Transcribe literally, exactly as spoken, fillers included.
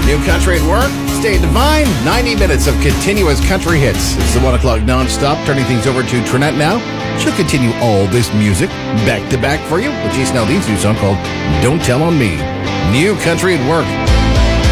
New country at work? Stay divine. ninety minutes of continuous country hits. It's the one o'clock nonstop. Turning things over to Trinette now. She'll continue all this music back to back for you. But Jason Aldean's new song called Don't Tell on Me. New country at work.